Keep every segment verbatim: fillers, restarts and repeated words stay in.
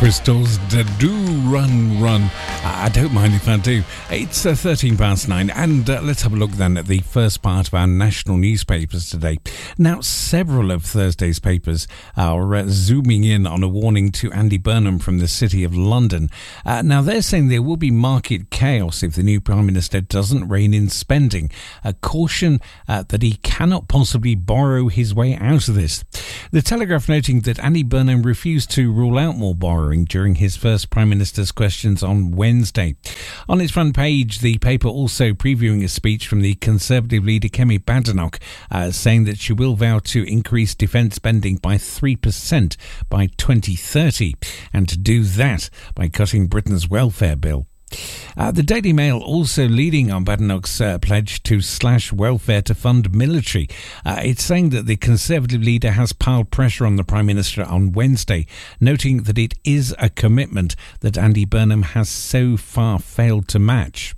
Crystals da do run run. I don't mind if I do. It's uh, thirteen past nine, and uh, let's have a look then at the first part of our national newspapers today. Now, several of Thursday's papers are uh, zooming in on a warning to Andy Burnham from the City of London. Uh, now, they're saying there will be market chaos if the new Prime Minister doesn't rein in spending. A caution uh, that he cannot possibly borrow his way out of this. The Telegraph noting that Andy Burnham refused to rule out more borrowing during his first Prime Minister's questions on Wednesday. On its front page, the paper also previewing a speech from the Conservative leader Kemi Badenoch, uh, saying that she will vow to increase defence spending by three percent by twenty thirty, and to do that by cutting Britain's welfare bill. Uh, the Daily Mail also leading on Badenoch's uh, pledge to slash welfare to fund military. Uh, it's saying that the Conservative leader has piled pressure on the Prime Minister on Wednesday, noting that it is a commitment that Andy Burnham has so far failed to match.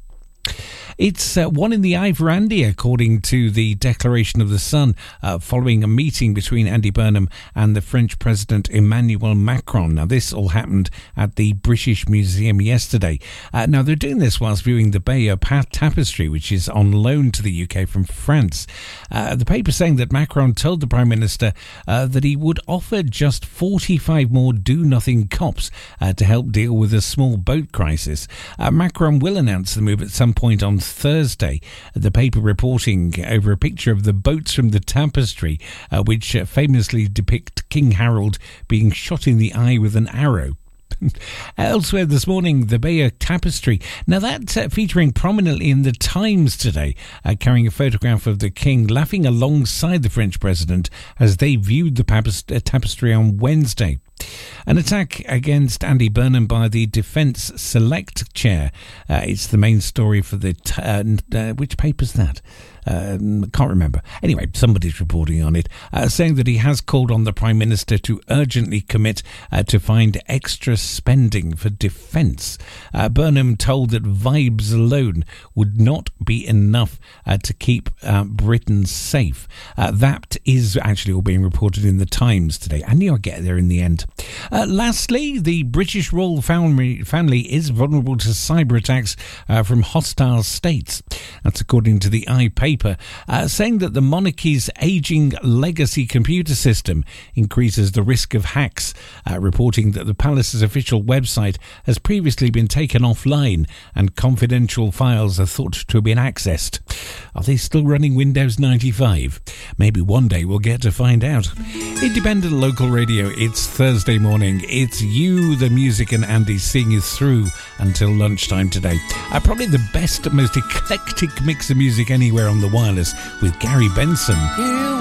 It's uh, one in the eye for Andy, according to the Declaration of the Sun, uh, following a meeting between Andy Burnham and the French President Emmanuel Macron. Now, this all happened at the British Museum yesterday. Uh, now, they're doing this whilst viewing the Bayeux Tapestry, which is on loan to the U K from France. Uh, the paper saying that Macron told the Prime Minister uh, that he would offer just forty-five more do-nothing cops uh, to help deal with a small boat crisis. Uh, Macron will announce the move at some point on Thursday. The paper reporting over a picture of the boats from the tapestry, uh, which uh, famously depict King Harold being shot in the eye with an arrow. Elsewhere this morning, the Bayeux Tapestry. Now that's uh, featuring prominently in the Times today, uh, carrying a photograph of the King laughing alongside the French President as they viewed the papest- uh, tapestry on Wednesday. An attack against Andy Burnham by the Defence Select Chair. Uh, it's the main story for the... T- uh, uh, which paper's that? Um, can't remember. Anyway, somebody's reporting on it, uh, saying that he has called on the Prime Minister to urgently commit uh, to find extra spending for defence. Uh, Burnham told that vibes alone would not be enough uh, to keep uh, Britain safe. Uh, that is actually all being reported in the Times today. I knew I'd get there in the end. Uh, lastly, the British royal family, family is vulnerable to cyber attacks uh, from hostile states. That's according to the iPaper. Uh, saying that the monarchy's ageing legacy computer system increases the risk of hacks, uh, reporting that the palace's official website has previously been taken offline and confidential files are thought to have been accessed. Are they still running Windows ninety-five? Maybe one day we'll get to find out. Independent local radio, it's Thursday morning. It's you, the music, and Andy seeing you through until lunchtime today. Uh, probably the best, most eclectic mix of music anywhere on the wireless with Gary Benson.